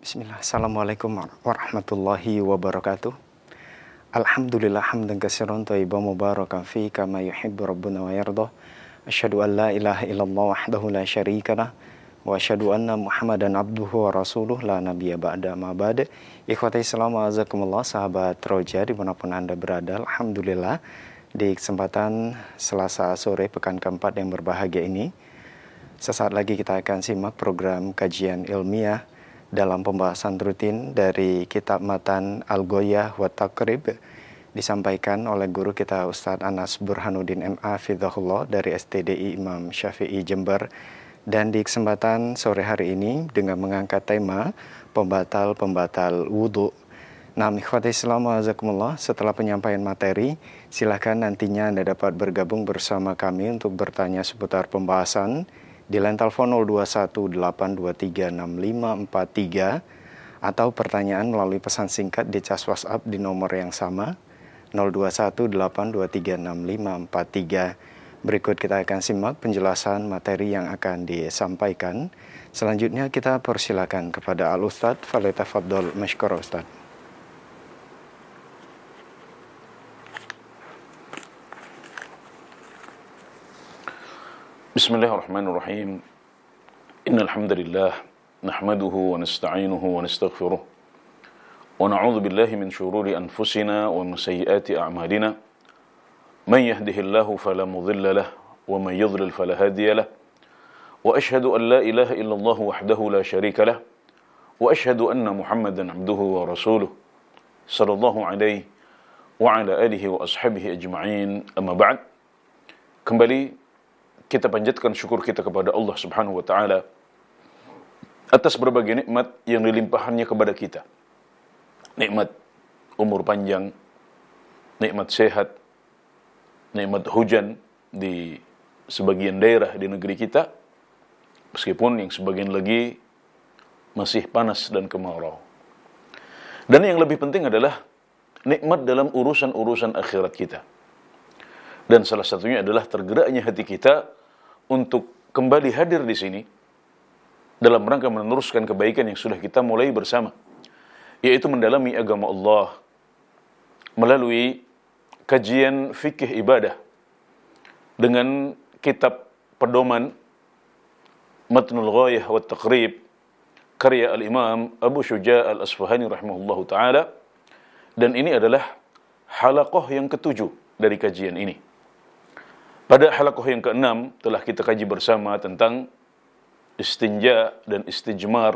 Bismillah. Assalamualaikum warahmatullahi wabarakatuh. Alhamdulillah hamdan katsiran thayyiban mubarakan fi kama yuhibbu rabbuna wa yardah. Asyhadu an la ilaha illallah wahdahu la syarikalah wa asyhadu anna Muhammadan abduhu wa rasuluh la nabiyya ba'da ma ba'd. Ikhwati Islam wa azakumullah, sahabat Roja dimanapun Anda berada. Alhamdulillah di kesempatan Selasa sore pekan keempat yang berbahagia ini, sesaat lagi kita akan simak program kajian ilmiah dalam pembahasan rutin dari kitab Matan Al-Ghoyah wa Taqrib, disampaikan oleh guru kita Ustadz Anas Burhanuddin MA Fidhahullah dari STDI Imam Syafi'i Jember. Dan di kesempatan sore hari ini dengan mengangkat tema pembatal-pembatal wudhu. Nah, ikhwati Islam wa azakumullah, setelah penyampaian materi, silakan nantinya Anda dapat bergabung bersama kami untuk bertanya seputar pembahasan di line telepon 0218236543 atau pertanyaan melalui pesan singkat di cas WhatsApp di nomor yang sama 0218236543. Berikut kita akan simak penjelasan materi yang akan disampaikan. Selanjutnya kita persilakan kepada Al-Ustadz. Falyatafaddal mashkura Ustadz. Bismillahirrahmanirrahim. Innal hamdalillah nahmaduhu wa nasta'inuhu wa nastaghfiruh wa na'udzu billahi min shururi anfusina wa min sayyiati a'malina. Man yahdihillahu fala mudilla lahu wa man yudlil fala hadiya lahu. Wa ashhadu an la ilaha illallah wahdahu la syarika lahu wa ashhadu anna Muhammadan 'abduhu wa rasuluh sallallahu alaihi wa ala alihi wa ashabihi ajma'in. Amma ba'd. Kembali kita panjatkan syukur kita kepada Allah Subhanahu wa taala atas berbagai nikmat yang dilimpahkannya kepada kita. Nikmat umur panjang, nikmat sehat, nikmat hujan di sebagian daerah di negeri kita, meskipun yang sebagian lagi masih panas dan kemarau. Dan yang lebih penting adalah nikmat dalam urusan-urusan akhirat kita. Dan salah satunya adalah tergeraknya hati kita untuk kembali hadir di sini dalam rangka meneruskan kebaikan yang sudah kita mulai bersama, yaitu mendalami agama Allah melalui kajian fikih ibadah dengan kitab pedoman Matnul Ghoyah wa Taqrib karya Al-Imam Abu Syuja' Al-Asfahani rahimahullahu ta'ala. Dan ini adalah halaqah yang ke-7 dari kajian ini. Pada halaqah yang ke-6 telah kita kaji bersama tentang istinja dan istijmar,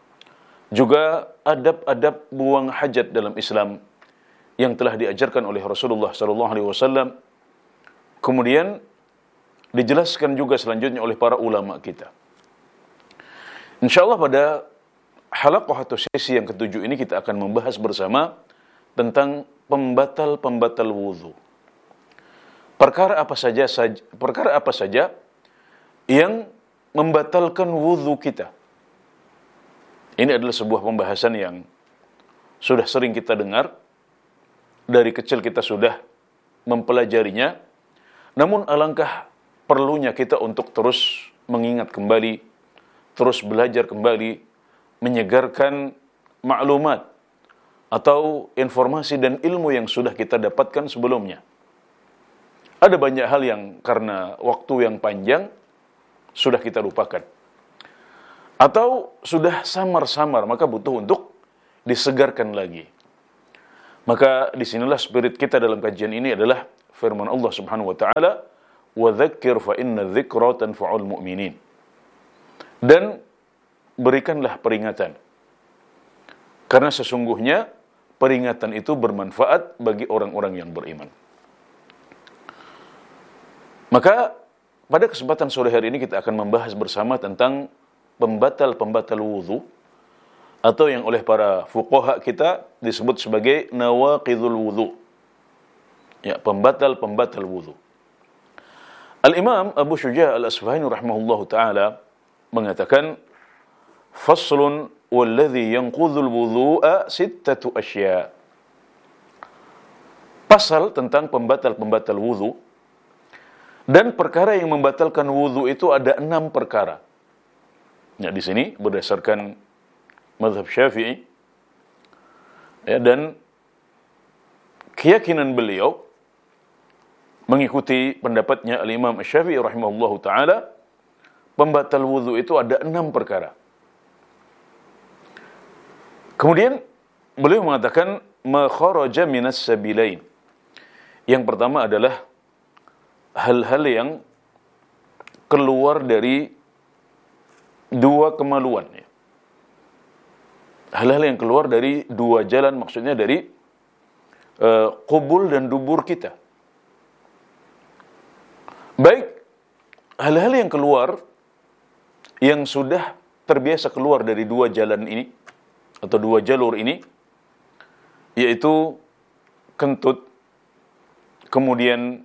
juga adab-adab buang hajat dalam Islam yang telah diajarkan oleh Rasulullah SAW. Kemudian dijelaskan juga selanjutnya oleh para ulama kita. InsyaAllah pada halaqah atau sesi yang ke-7 ini kita akan membahas bersama tentang pembatal-pembatal wudhu. Perkara apa saja yang membatalkan wudhu kita. Ini adalah sebuah pembahasan yang sudah sering kita dengar, dari kecil kita sudah mempelajarinya. Namun alangkah perlunya kita untuk terus mengingat kembali, terus belajar kembali, menyegarkan maklumat atau informasi dan ilmu yang sudah kita dapatkan sebelumnya. Ada banyak hal yang karena waktu yang panjang sudah kita lupakan, atau sudah samar-samar, maka butuh untuk disegarkan lagi. Maka disinilah spirit kita dalam kajian ini adalah firman Allah Subhanahu wa ta'ala, wa dzakir fa inna dzikra tanfa'ul mu'minin. Dan berikanlah peringatan, karena sesungguhnya peringatan itu bermanfaat bagi orang-orang yang beriman. Maka pada kesempatan sore hari ini kita akan membahas bersama tentang pembatal-pembatal wudhu, atau yang oleh para fuqaha kita disebut sebagai nawaqidul wudhu. Ya, pembatal-pembatal wudhu. Al-Imam Abu Syuja' Al-Asfahani rahimahullahu ta'ala mengatakan, faslun walladhi yanqudhul wudhu'a sittatu asya'. Pasal tentang pembatal-pembatal wudhu. Dan perkara yang membatalkan wudhu itu ada 6 perkara. Ya, di sini berdasarkan mazhab Syafi'i, ya, dan keyakinan beliau mengikuti pendapatnya Al-Imam Syafi'i rahimahullahu taala, pembatal wudu itu ada 6 perkara. Kemudian beliau mengatakan ma kharaja minas sabilain. Yang pertama adalah hal-hal yang keluar dari dua kemaluan, ya. Hal-hal yang keluar dari dua jalan, maksudnya dari qubul dan dubur kita. Baik hal-hal yang keluar, yang sudah terbiasa keluar dari dua jalan ini atau dua jalur ini, yaitu kentut, kemudian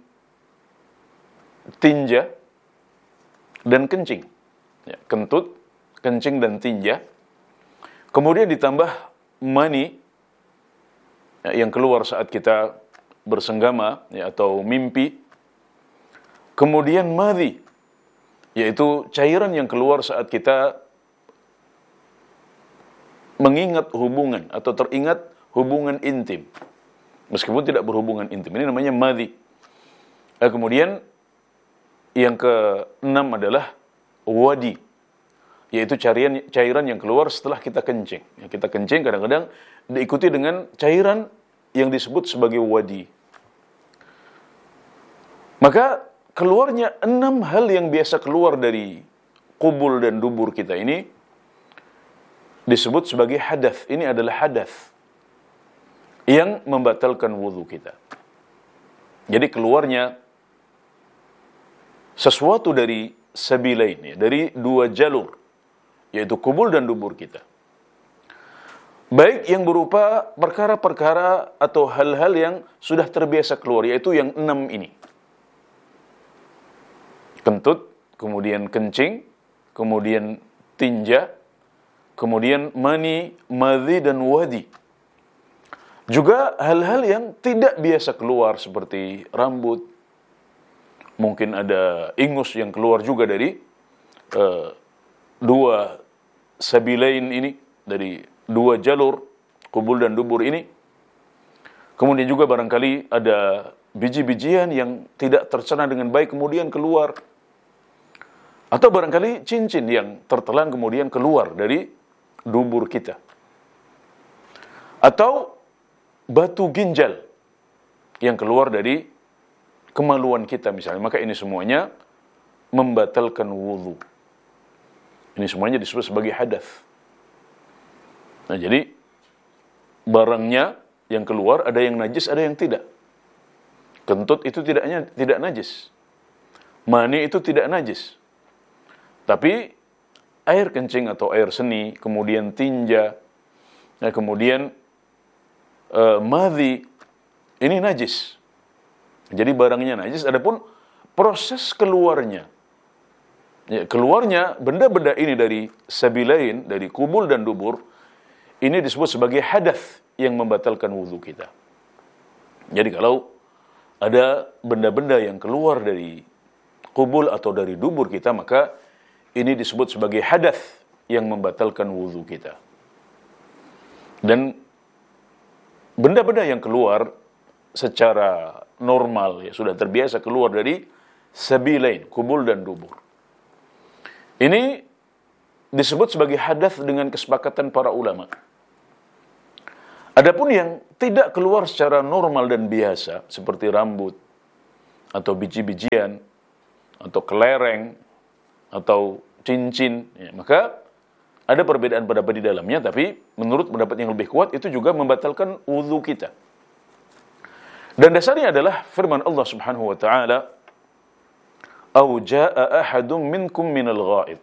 tinja dan kencing. Ya, kentut, kencing dan tinja. Kemudian ditambah mani, ya, yang keluar saat kita bersenggama, ya, atau mimpi. Kemudian madhi, yaitu cairan yang keluar saat kita mengingat hubungan atau teringat hubungan intim, meskipun tidak berhubungan intim. Ini namanya madhi. Kemudian yang ke-6 adalah wadi, yaitu cairan yang keluar setelah kita kencing. Ya, kita kencing kadang-kadang diikuti dengan cairan yang disebut sebagai wadi. Maka keluarnya 6 hal yang biasa keluar dari qubul dan dubur kita ini disebut sebagai hadath. Ini adalah hadath yang membatalkan wudu kita. Jadi keluarnya sesuatu dari sabilain, ya, dari dua jalur, yaitu qubul dan dubur kita. Baik yang berupa perkara-perkara atau hal-hal yang sudah terbiasa keluar, yaitu yang 6 ini. Kentut, kemudian kencing, kemudian tinja, kemudian mani, madhi, dan wadi. Juga hal-hal yang tidak biasa keluar seperti rambut. Mungkin ada ingus yang keluar juga dari dua sabilain ini, dari dua jalur qubul dan dubur ini. Kemudian juga barangkali ada biji-bijian yang tidak tercerna dengan baik kemudian keluar. Atau barangkali cincin yang tertelan kemudian keluar dari dubur kita. Atau batu ginjal yang keluar dari kemaluan kita misalnya. Maka ini semuanya membatalkan wudu. Ini semuanya disebut sebagai hadath. Nah, jadi barangnya yang keluar ada yang najis, ada yang tidak. Kentut itu tidak najis. Mani itu tidak najis. Tapi air kencing atau air seni, kemudian tinja, kemudian madhi, ini najis. Jadi barangnya najis, adapun proses keluarnya, ya, keluarnya benda-benda ini dari sabilain, dari qubul dan dubur, ini disebut sebagai hadath yang membatalkan wudu kita. Jadi kalau ada benda-benda yang keluar dari qubul atau dari dubur kita, maka ini disebut sebagai hadath yang membatalkan wudu kita. Dan benda-benda yang keluar secara normal, ya, sudah terbiasa keluar dari sabilain, qubul dan dubur, ini disebut sebagai hadath dengan kesepakatan para ulama. Adapun yang tidak keluar secara normal dan biasa, seperti rambut, atau biji-bijian, atau kelereng, atau cincin, ya, maka ada perbedaan pendapat di dalamnya, tapi menurut pendapat yang lebih kuat, itu juga membatalkan wudu kita. Dan dasarnya adalah firman Allah Subhanahu wa taala, "Au jaa'a ahadum minkum minal ghaid."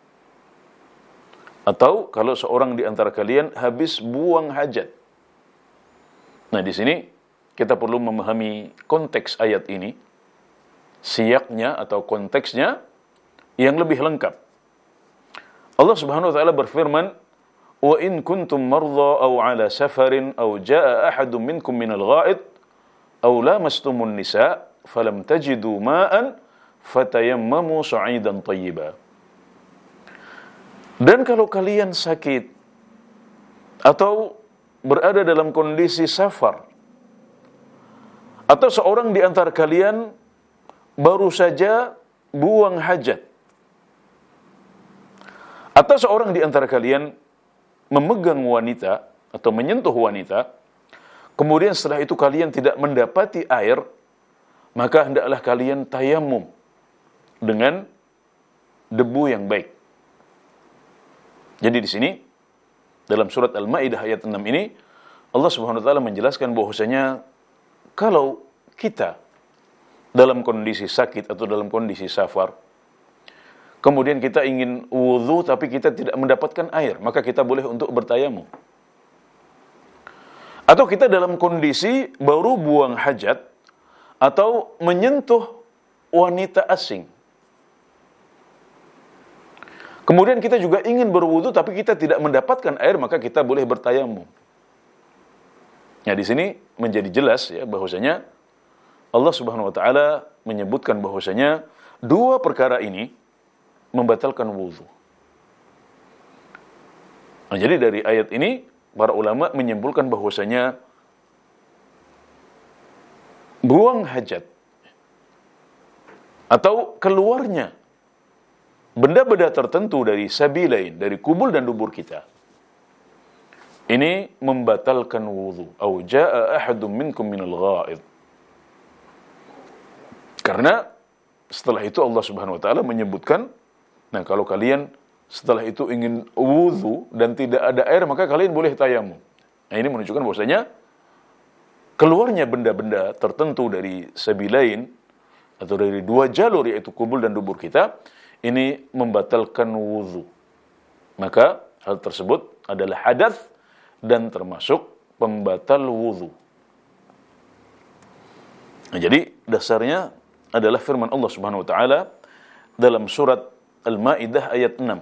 Atau kalau seorang di antara kalian habis buang hajat. Nah, di sini kita perlu memahami konteks ayat ini, siyaknya atau konteksnya yang lebih lengkap. Allah Subhanahu wa taala berfirman, "Wa in kuntum mardha aw 'ala safarin aw jaa'a ahadun minkum minal ghaid aw lamastumun nisa falam tajidu ma'an fatayammamu sa'idan thayyiba." Dan kalau kalian sakit atau berada dalam kondisi safar, atau seorang di antara kalian baru saja buang hajat, atau seorang di antara kalian memegang wanita atau menyentuh wanita, kemudian setelah itu kalian tidak mendapati air, maka hendaklah kalian tayamum dengan debu yang baik. Jadi di sini dalam surat Al-Maidah ayat 6 ini Allah Subhanahu wa taala menjelaskan bahwasanya kalau kita dalam kondisi sakit atau dalam kondisi safar, kemudian kita ingin wudu tapi kita tidak mendapatkan air, maka kita boleh untuk bertayamum. Atau kita dalam kondisi baru buang hajat atau menyentuh wanita asing, kemudian kita juga ingin berwudu tapi kita tidak mendapatkan air, maka kita boleh bertayamum. Nah, di sini menjadi jelas ya bahwasanya Allah Subhanahu wa taala menyebutkan bahwasanya dua perkara ini membatalkan wudu. Nah, jadi dari ayat ini para ulama menyimpulkan bahwasanya buang hajat atau keluarnya benda-benda tertentu dari sabilain, dari kubul dan dubur kita, ini membatalkan wudu. Au jaa ahadum minkum minal ghaid. Karena setelah itu Allah Subhanahu wa taala menyebutkan, nah kalau kalian setelah itu ingin wudu dan tidak ada air, maka kalian boleh tayamum. Nah, ini menunjukkan bahwasanya keluarnya benda-benda tertentu dari sabilain atau dari dua jalur, yaitu kubul dan dubur kita, ini membatalkan wudu. Maka hal tersebut adalah hadas dan termasuk pembatal wudu. Nah, jadi dasarnya adalah firman Allah Subhanahu wa taala dalam surat Al-Maidah ayat 6.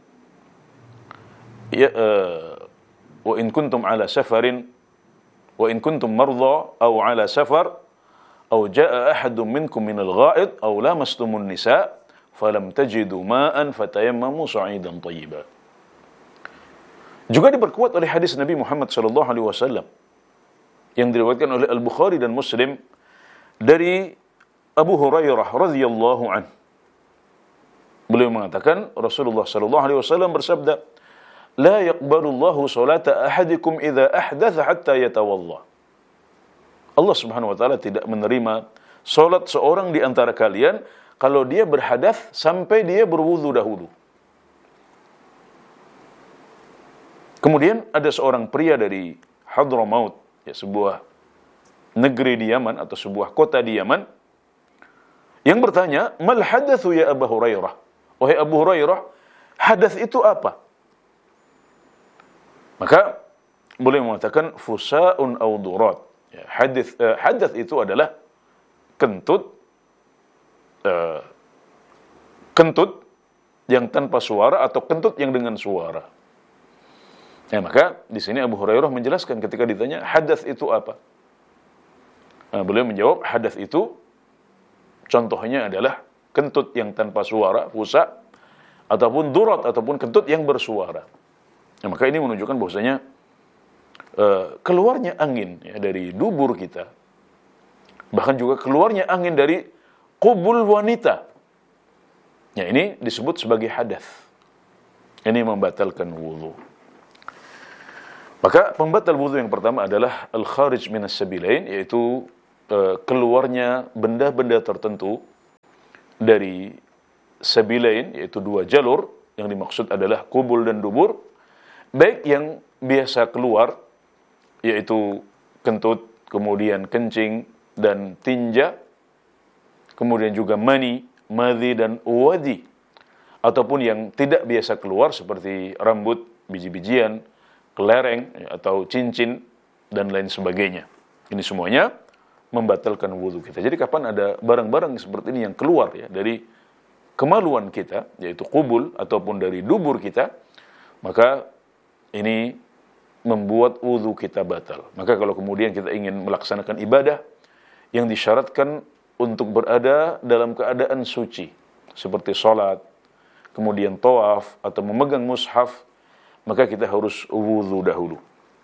Ya, wa in kuntum ala safarin wa in kuntum marda aw ala safar aw jaa ahadun minkum minal ghaid aw lamastumun nisa falam tajidu ma'an fatayammamu sa'idan thayyiban. Juga diperkuat oleh hadis Nabi Muhammad sallallahu alaihi wasallam yang diriwayatkan oleh Al-Bukhari dan Muslim dari Abu Hurairah radhiyallahu anhu. Beliau mengatakan Rasulullah sallallahu alaihi wasallam bersabda, "La yaqbalullahu salata ahadikum idza ahdatha hatta yatawadda." Allah Subhanahu wa taala tidak menerima salat seorang di antara kalian kalau dia berhadas sampai dia berwudu dahulu. Kemudian ada seorang pria dari Hadramaut, ya, sebuah negeri di Yaman atau sebuah kota di Yaman, yang bertanya, "Mal hadatsu ya Abu Hurairah?" Wahai Abu Hurairah, hadas itu apa? Maka boleh mengatakan fusaun aw durat. Ya, hadas itu adalah kentut yang tanpa suara atau kentut yang dengan suara. Ya, maka di sini Abu Hurairah menjelaskan ketika ditanya hadas itu apa. Nah, beliau menjawab hadas itu contohnya adalah kentut yang tanpa suara, fusa, ataupun durat ataupun kentut yang bersuara. Nah, maka ini menunjukkan bahwasanya keluarnya angin ya, dari dubur kita, bahkan juga keluarnya angin dari kubul wanita, ya, ini disebut sebagai hadas. Ini membatalkan wudu. Maka pembatal wudu yang pertama adalah al-kharij minas sabilain, yaitu keluarnya benda-benda tertentu dari sabilain, yaitu dua jalur, yang dimaksud adalah kubul dan dubur, baik yang biasa keluar, yaitu kentut, kemudian kencing dan tinja, kemudian juga mani, madhi dan wadi, ataupun yang tidak biasa keluar seperti rambut, biji-bijian, kelereng atau cincin dan lain sebagainya. Ini semuanya membatalkan wudu kita. Jadi kapan ada barang-barang seperti ini yang keluar ya dari kemaluan kita, yaitu kubul ataupun dari dubur kita, maka ini membuat wudu kita batal. Maka kalau kemudian kita ingin melaksanakan ibadah yang disyaratkan untuk berada dalam keadaan suci, seperti sholat, kemudian tawaf, atau memegang mushaf, maka kita harus wudu dahulu.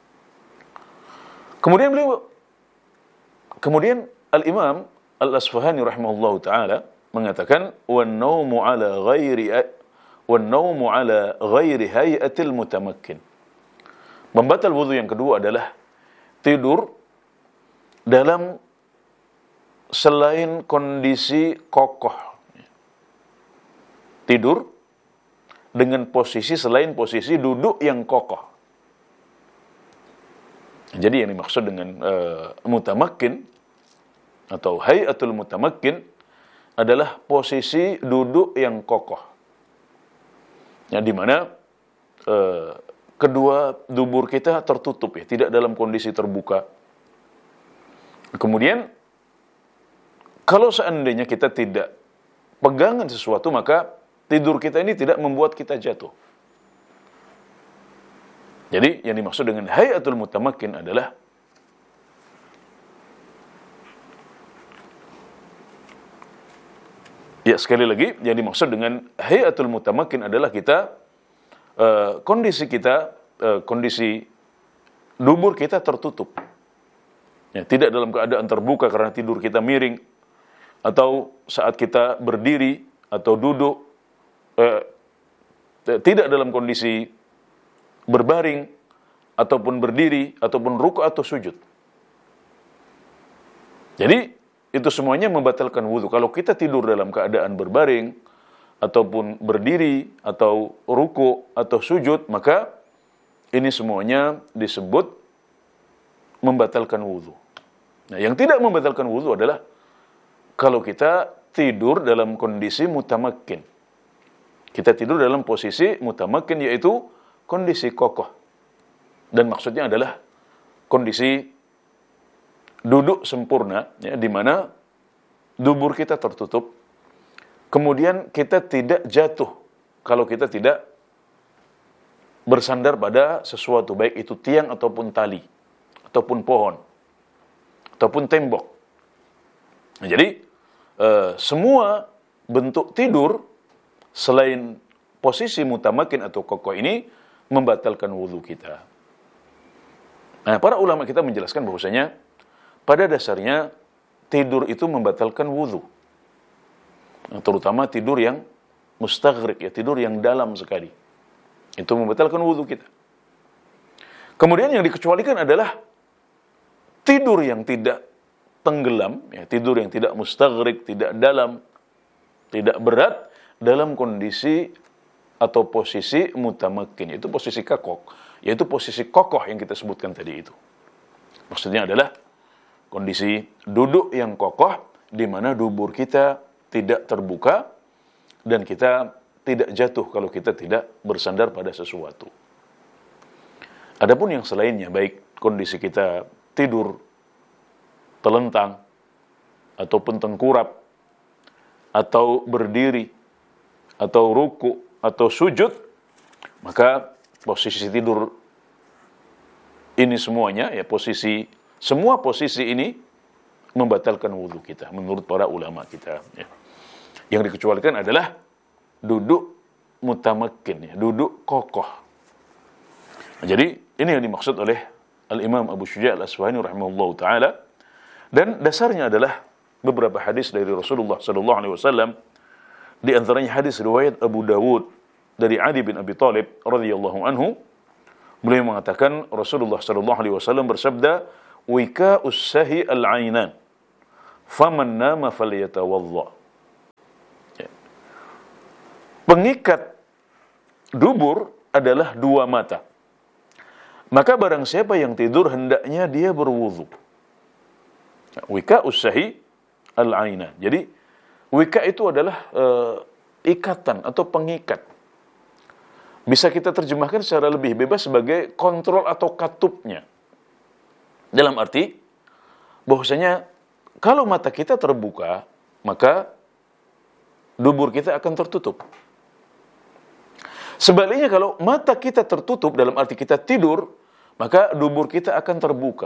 Kemudian Al-Imam Al-Asfahani rahimahullahu taala mengatakan wan-naumu ala ghairi hayatil mutamakkin. Membatal wudu yang kedua adalah tidur dalam selain kondisi kokoh. Tidur dengan posisi selain posisi duduk yang kokoh. Jadi yang dimaksud dengan mutamakkin atau hayatul mutamakkin adalah posisi duduk yang kokoh. Ya, di mana kedua dubur kita tertutup ya, tidak dalam kondisi terbuka. Kemudian kalau seandainya kita tidak pegangan sesuatu, maka tidur kita ini tidak membuat kita jatuh. Jadi yang dimaksud dengan hayatul mutamakkin adalah sekali lagi, yang dimaksud dengan hayatul mutamakkin adalah kondisi dubur kita tertutup. Ya, tidak dalam keadaan terbuka karena tidur kita miring, atau saat kita berdiri atau duduk tidak dalam kondisi berbaring ataupun berdiri ataupun ruku' atau sujud. Jadi itu semuanya membatalkan wudu. Kalau kita tidur dalam keadaan berbaring ataupun berdiri atau ruku' atau sujud, maka ini semuanya disebut membatalkan wudu. Nah, yang tidak membatalkan wudu adalah kalau kita tidur dalam kondisi mutamakkin. Kita tidur dalam posisi mutamakkin, yaitu kondisi kokoh. Dan maksudnya adalah kondisi duduk sempurna, ya, di mana dubur kita tertutup. Kemudian kita tidak jatuh kalau kita tidak bersandar pada sesuatu, baik itu tiang ataupun tali, ataupun pohon, ataupun tembok. Nah, jadi semua bentuk tidur selain posisi mutamakin atau kokoh ini membatalkan wudu kita. Nah, para ulama kita menjelaskan bahwasanya pada dasarnya tidur itu membatalkan wudu. Nah, terutama tidur yang mustaghrib, ya, tidur yang dalam sekali. Itu membatalkan wudu kita. Kemudian yang dikecualikan adalah tidur yang tidak tenggelam, ya, tidur yang tidak mustaghrib, tidak dalam, tidak berat, dalam kondisi atau posisi mutamakin, itu posisi kokoh, yaitu posisi kokoh yang kita sebutkan tadi itu. Maksudnya adalah kondisi duduk yang kokoh, di mana dubur kita tidak terbuka dan kita tidak jatuh kalau kita tidak bersandar pada sesuatu. Adapun yang selainnya, baik kondisi kita tidur telentang ataupun tengkurap atau berdiri atau ruku atau sujud, maka posisi tidur ini semuanya, ya, semua posisi ini membatalkan wudu kita menurut para ulama kita, ya. Yang dikecualikan adalah duduk mutamakin, ya, duduk kokoh. Nah, jadi ini yang dimaksud oleh Al-Imam Abu Syuja' Al-Asfahani rahimahullahu taala, dan dasarnya adalah beberapa hadis dari Rasulullah sallallahu alaihi wasallam. Di antaranya hadis riwayat Abu Dawud dari Ali bin Abi Thalib radhiyallahu anhu. Beliau mengatakan Rasulullah sallallahu alaihi wasallam bersabda, "Wika'us sahi al-'ainan, faman nama falyatawadda." Ya. Pengikat dubur adalah dua mata. Maka barang siapa yang tidur hendaknya dia berwudu. Wika'us sahi al-'ainan. Jadi wika itu adalah ikatan atau pengikat. Bisa kita terjemahkan secara lebih bebas sebagai kontrol atau katupnya. Dalam arti bahwasanya kalau mata kita terbuka, maka dubur kita akan tertutup. Sebaliknya kalau mata kita tertutup, dalam arti kita tidur, maka dubur kita akan terbuka.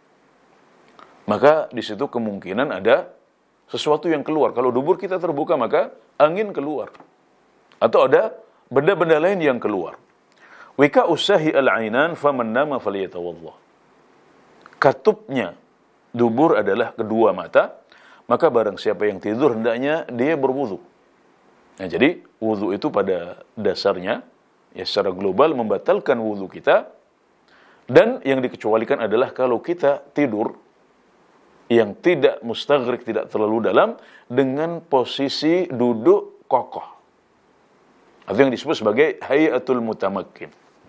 Maka di situ kemungkinan ada sesuatu yang keluar. Kalau dubur kita terbuka, maka angin keluar. Atau ada benda-benda lain yang keluar. Wika usahi al-ainan faman nama faliyatawaddah. Katupnya dubur adalah kedua mata, maka barang siapa yang tidur hendaknya dia berwudu. Nah, jadi wudu itu pada dasarnya ya secara global membatalkan wudu kita, dan yang dikecualikan adalah kalau kita tidur yang tidak mustaghriq, tidak terlalu dalam, dengan posisi duduk kokoh, atau yang disebut sebagai hayatul mutamakkin.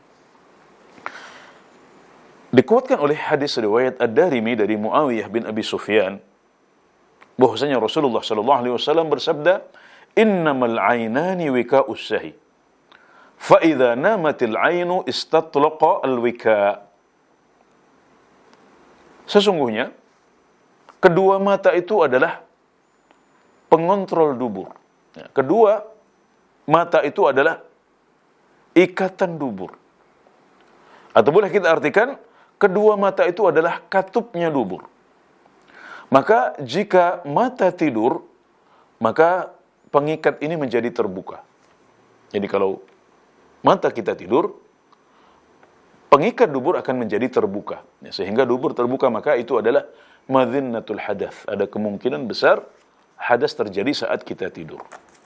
Dikuatkan oleh hadis riwayat Ad-Darimi dari Muawiyah bin Abi Sufyan bahwasanya Rasulullah sallallahu alaihi wasallam bersabda, "Innamal 'ainani wika'us sahi. Fa idza namatil 'ainu istatlaqa al-wika." Sesungguhnya kedua mata itu adalah pengontrol dubur. Ya, kedua mata itu adalah ikatan dubur. Atau boleh kita artikan kedua mata itu adalah katupnya dubur. Maka jika mata tidur, maka pengikat ini menjadi terbuka. Jadi kalau mata kita tidur, pengikat dubur akan menjadi terbuka. Ya, sehingga dubur terbuka, maka itu adalah madhinnatul hadath. Ada kemungkinan besar hadas terjadi saat kita tidur.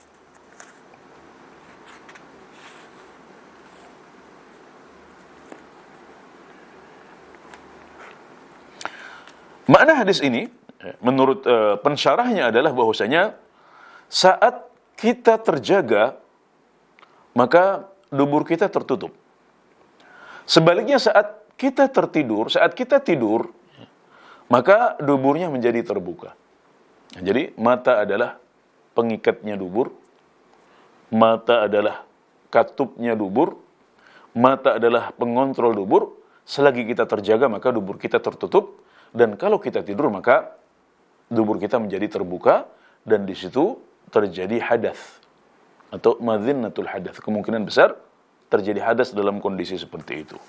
Makna hadis ini menurut pensyarahnya adalah bahwasanya saat kita terjaga maka dubur kita tertutup. Sebaliknya saat kita tertidur, saat kita tidur maka duburnya menjadi terbuka. Jadi mata adalah pengikatnya dubur, mata adalah katupnya dubur, mata adalah pengontrol dubur. Selagi kita terjaga maka dubur kita tertutup. Dan kalau kita tidur maka dubur kita menjadi terbuka, dan di situ terjadi hadas atau madhinnatul hadas. Kemungkinan besar terjadi hadas dalam kondisi seperti itu.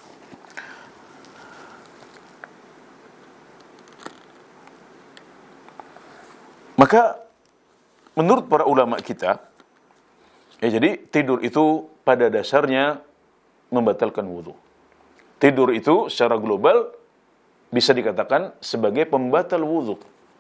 Maka menurut para ulama kita, ya jadi tidur itu pada dasarnya membatalkan wudu. Tidur itu secara global bisa dikatakan sebagai pembatal wudu.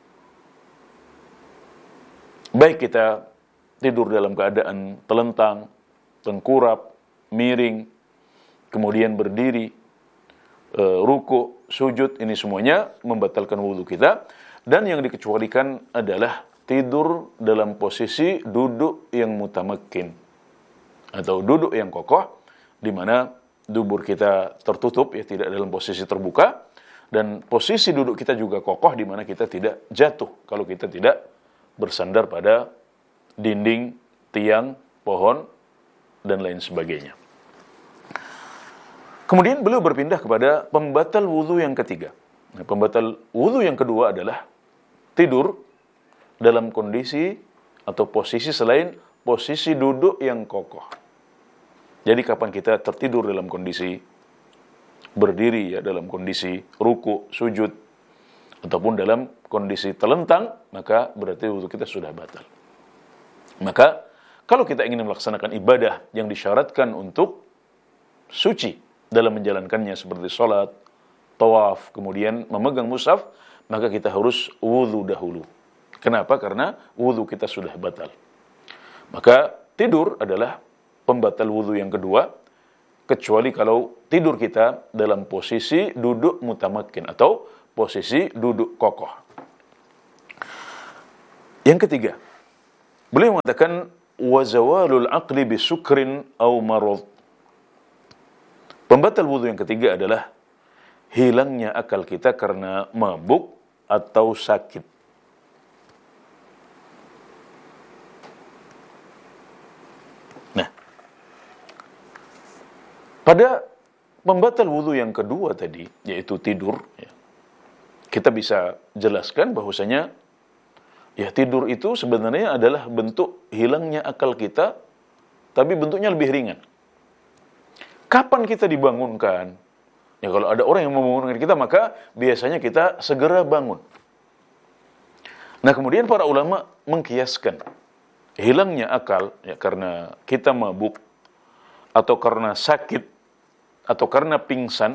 Baik kita tidur dalam keadaan telentang, tengkurap, miring, kemudian berdiri, ruku, sujud, ini semuanya membatalkan wudu kita. Dan yang dikecualikan adalah tidur dalam posisi duduk yang mutamakkin atau duduk yang kokoh, di mana dubur kita tertutup, ya tidak dalam posisi terbuka. Dan posisi duduk kita juga kokoh, di mana kita tidak jatuh kalau kita tidak bersandar pada dinding, tiang, pohon, dan lain sebagainya. Kemudian beliau berpindah kepada pembatal wudu yang ketiga. Nah, pembatal wudu yang kedua adalah tidur dalam kondisi atau posisi selain posisi duduk yang kokoh. Jadi kapan kita tertidur dalam kondisi berdiri, ya dalam kondisi ruku, sujud, ataupun dalam kondisi telentang, maka berarti wudu kita sudah batal. Maka kalau kita ingin melaksanakan ibadah yang disyaratkan untuk suci dalam menjalankannya seperti sholat, tawaf, kemudian memegang mushaf, maka kita harus wudu dahulu. Kenapa? Karena wudu kita sudah batal. Maka tidur adalah pembatal wudu yang kedua, kecuali kalau tidur kita dalam posisi duduk mutamakkin atau posisi duduk kokoh. Yang ketiga, beliau mengatakan wa zawalul aqli bisukrin aw marad. Pembatal wudu yang ketiga adalah hilangnya akal kita karena mabuk atau sakit. Nah, pada pembatal wudu yang kedua tadi, yaitu tidur, ya, kita bisa jelaskan bahwasanya ya tidur itu sebenarnya adalah bentuk hilangnya akal kita, tapi bentuknya lebih ringan. Kapan kita dibangunkan? Ya kalau ada orang yang membangunkan kita, maka biasanya kita segera bangun. Nah, kemudian para ulama mengkiaskan hilangnya akal ya karena kita mabuk atau karena sakit atau karena pingsan,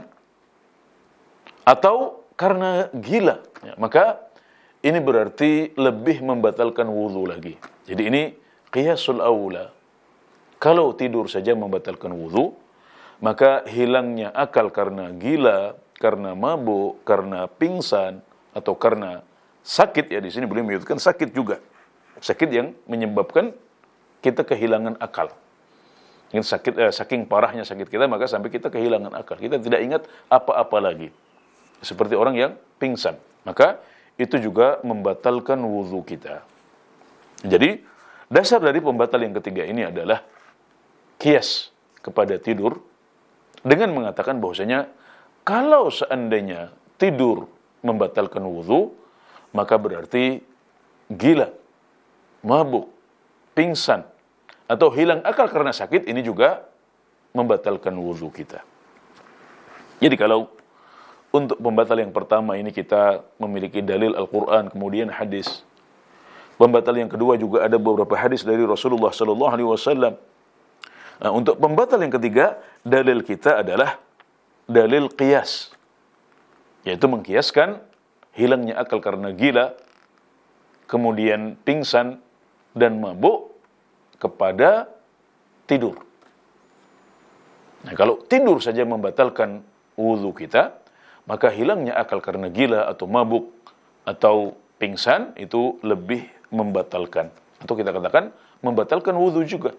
atau karena gila, ya, maka ini berarti lebih membatalkan wudu lagi. Jadi ini qiyasul aula. Kalau tidur saja membatalkan wudu, maka hilangnya akal karena gila, karena mabuk, karena pingsan, atau karena sakit, ya di sini beliau menyebutkan sakit juga. Sakit yang menyebabkan kita kehilangan akal. Ini sakit, saking parahnya sakit kita, maka sampai kita kehilangan akal. Kita tidak ingat apa-apa lagi. Seperti orang yang pingsan. Maka itu juga membatalkan wudu kita. Jadi, dasar dari pembatal yang ketiga ini adalah qiyas kepada tidur dengan mengatakan bahwasanya kalau seandainya tidur membatalkan wudu, maka berarti gila, mabuk, pingsan, atau hilang akal karena sakit, ini juga membatalkan wudu kita. Jadi kalau untuk pembatal yang pertama ini kita memiliki dalil Al-Quran, kemudian hadis. Pembatal yang kedua juga ada beberapa hadis dari Rasulullah SAW. Nah, untuk pembatal yang ketiga, dalil kita adalah dalil qiyas, yaitu mengkiaskan hilangnya akal karena gila, kemudian pingsan dan mabuk kepada tidur. Nah, kalau tidur saja membatalkan wudu kita, maka hilangnya akal karena gila atau mabuk atau pingsan itu lebih membatalkan, atau kita katakan membatalkan wudu juga.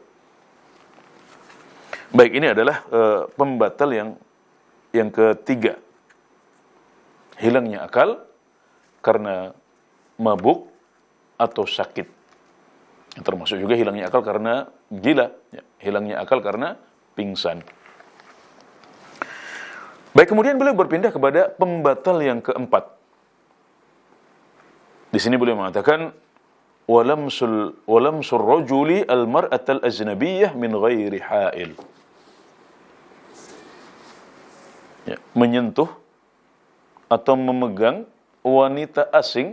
Baik, ini adalah pembatal yang ketiga. Hilangnya akal karena mabuk atau sakit. Termasuk juga hilangnya akal karena gila, ya, hilangnya akal karena pingsan. Baik, kemudian beliau berpindah kepada pembatal yang keempat. Di sini beliau mengatakan walamsul rajuli al-mar'atal ajnabiyyah min ghairi ha'il. Ya, menyentuh atau memegang wanita asing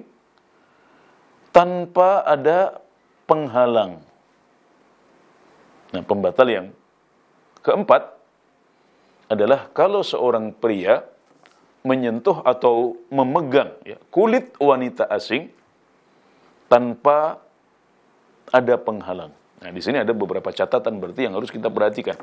tanpa ada penghalang. Nah, pembatal yang keempat adalah kalau seorang pria menyentuh atau memegang, ya, kulit wanita asing tanpa ada penghalang. Nah, di sini ada beberapa catatan berarti yang harus kita perhatikan.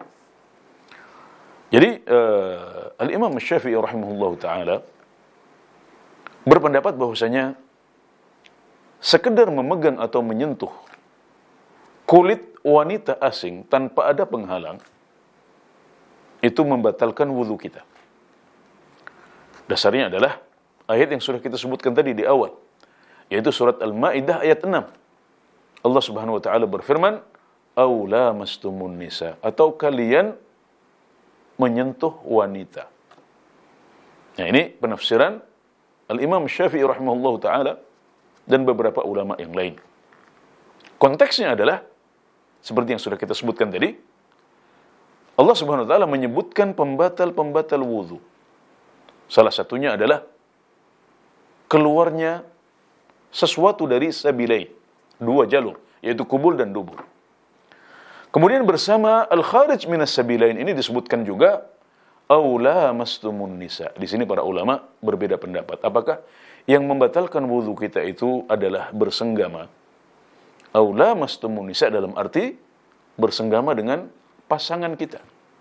Jadi Al-Imam Syafi'i rahimahullahu taala berpendapat bahwasanya sekedar memegang atau menyentuh kulit wanita asing tanpa ada penghalang itu membatalkan wudu kita. Dasarnya adalah ayat yang sudah kita sebutkan tadi di awal, yaitu surat Al-Maidah ayat 6. Allah Subhanahu wa taala berfirman, "Aw lamastumun nisa," atau kalian menyentuh wanita. Nah, ini penafsiran Al-Imam Syafi'i rahimahullahu taala dan beberapa ulama yang lain. Konteksnya adalah seperti yang sudah kita sebutkan tadi, Allah Subhanahu wa taala menyebutkan pembatal-pembatal wudu. Salah satunya adalah keluarnya sesuatu dari sabilain, dua jalur, yaitu kubul dan dubur. Kemudian bersama al-kharij minas sabilain ini disebutkan juga aula mastumun nisa. Di sini para ulama berbeda pendapat. Apakah yang membatalkan wudu kita itu adalah bersenggama? Aula mastumun nisa dalam arti bersenggama dengan pasangan kita,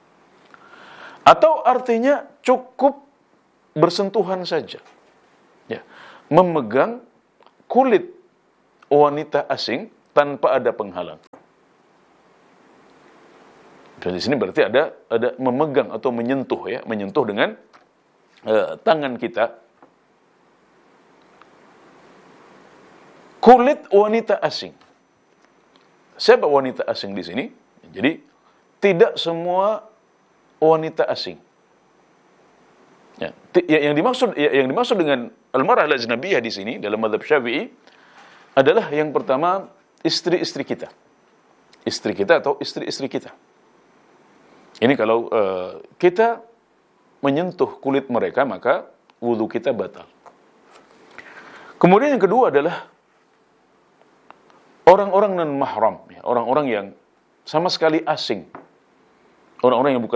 atau artinya cukup bersentuhan saja, ya, memegang kulit wanita asing tanpa ada penghalang. Dan di sini berarti ada memegang atau menyentuh, ya, menyentuh dengan tangan kita kulit wanita asing. Siapa wanita asing di sini? Jadi tidak semua wanita asing. Ya, yang dimaksud dengan al-mar'ah al-ajnabiyyah di sini dalam mazhab Syafi'i adalah yang pertama istri-istri kita. Istri kita atau istri-istri kita. Ini kalau kita menyentuh kulit mereka, maka wudu kita batal. Kemudian yang kedua adalah orang-orang non mahram, ya, orang-orang yang sama sekali asing. Orang-orang yang bukan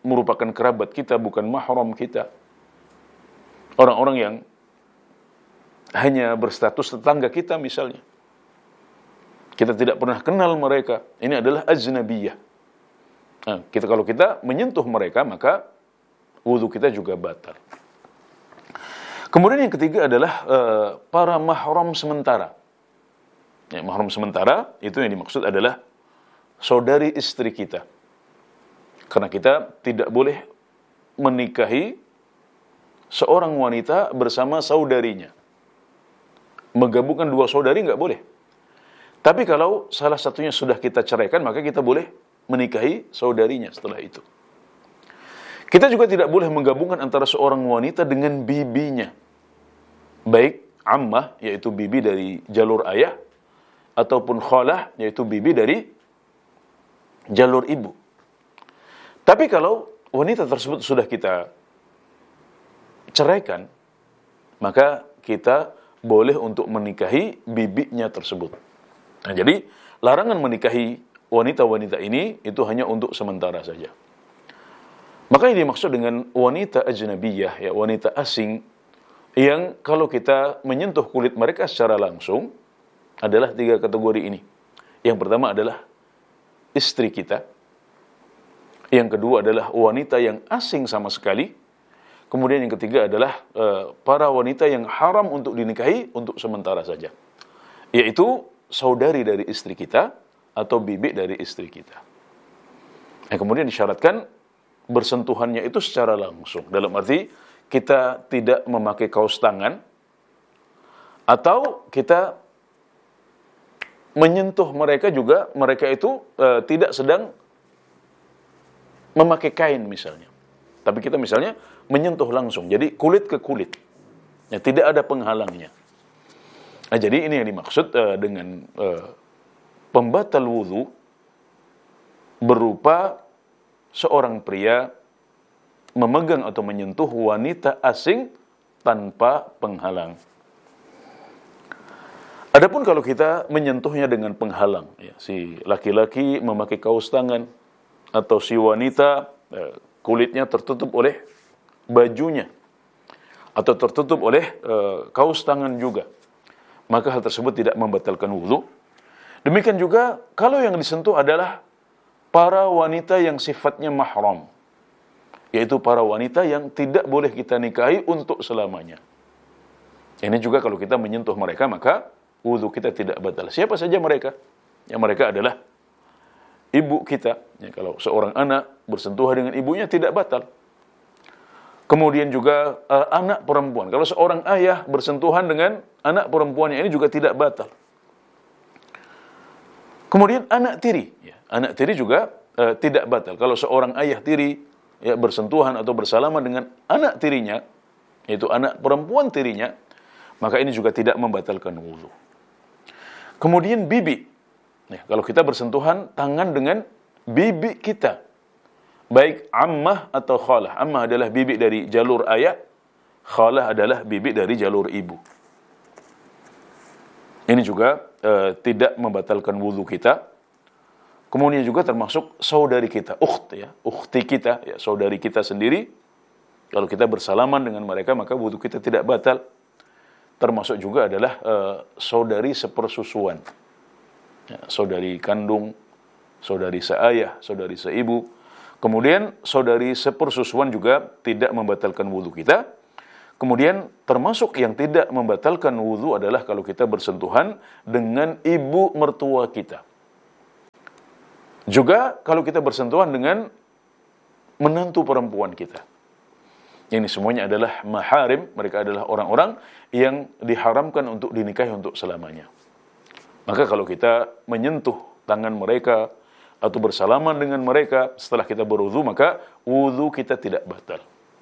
merupakan kerabat kita, bukan mahram kita. Orang-orang yang hanya berstatus tetangga kita misalnya. Kita tidak pernah kenal mereka. Ini adalah ajnabiyah. Nah, kalau kita menyentuh mereka, maka wudu kita juga batal. Kemudian yang ketiga adalah para mahram sementara. Ya, mahram sementara itu yang dimaksud adalah saudari istri kita. Karena kita tidak boleh menikahi seorang wanita bersama saudarinya. Menggabungkan dua saudari nggak boleh. Tapi kalau salah satunya sudah kita ceraikan, maka kita boleh menikahi saudarinya setelah itu. Kita juga tidak boleh menggabungkan antara seorang wanita dengan bibinya. Baik ammah, yaitu bibi dari jalur ayah, ataupun khalah, yaitu bibi dari jalur ibu. Tapi kalau wanita tersebut sudah kita ceraikan, maka kita boleh untuk menikahi bibinya tersebut. Nah, jadi larangan menikahi wanita-wanita ini itu hanya untuk sementara saja. Maka yang dimaksud dengan wanita ajnabiyah, ya, wanita asing, yang kalau kita menyentuh kulit mereka secara langsung adalah 3 kategori ini. Yang pertama adalah istri kita. Yang kedua adalah wanita yang asing sama sekali. Kemudian yang ketiga adalah para wanita yang haram untuk dinikahi untuk sementara saja, yaitu saudari dari istri kita atau bibi dari istri kita. Kemudian disyaratkan bersentuhannya itu secara langsung. Dalam arti kita tidak memakai kaos tangan, atau kita menyentuh mereka juga, mereka itu tidak sedang memakai kain misalnya. Tapi kita misalnya menyentuh langsung, jadi kulit ke kulit. Ya, tidak ada penghalangnya. Nah, jadi ini yang dimaksud dengan pembatal wudu berupa seorang pria memegang atau menyentuh wanita asing tanpa penghalang. Adapun kalau kita menyentuhnya dengan penghalang, ya, si laki-laki memakai kaos tangan atau si wanita kulitnya tertutup oleh bajunya atau tertutup oleh kaos tangan juga, maka hal tersebut tidak membatalkan wudu. Demikian juga kalau yang disentuh adalah para wanita yang sifatnya mahram, yaitu para wanita yang tidak boleh kita nikahi untuk selamanya. Ini juga kalau kita menyentuh mereka, maka wudu kita tidak batal. Siapa saja mereka? Ya, mereka adalah ibu kita. Ya, kalau seorang anak bersentuhan dengan ibunya tidak batal. Kemudian juga anak perempuan. Kalau seorang ayah bersentuhan dengan anak perempuannya, ini juga tidak batal. Kemudian anak tiri. Ya, anak tiri juga tidak batal. Kalau seorang ayah tiri ya, bersentuhan atau bersalaman dengan anak tirinya, yaitu anak perempuan tirinya, maka ini juga tidak membatalkan wudu. Kemudian bibi. Ya, kalau kita bersentuhan tangan dengan bibi kita, baik ammah atau khalah. Ammah adalah bibi dari jalur ayah, khalah adalah bibi dari jalur ibu. Ini juga tidak membatalkan wudu kita. Kemudian juga termasuk saudari kita, ukht ya, ukhti kita, ya, saudari kita sendiri. Kalau kita bersalaman dengan mereka, maka wudu kita tidak batal. Termasuk juga adalah saudari sepersusuan. Ya, saudari kandung, saudari seayah, saudari seibu. Kemudian saudari sepersusuan juga tidak membatalkan wudu kita. Kemudian termasuk yang tidak membatalkan wudu adalah kalau kita bersentuhan dengan ibu mertua kita. Juga kalau kita bersentuhan dengan menantu perempuan kita. Ini semuanya adalah maharim, mereka adalah orang-orang yang diharamkan untuk dinikahi untuk selamanya. Maka kalau kita menyentuh tangan mereka atau bersalaman dengan mereka setelah kita berwudu, maka wudu kita tidak batal.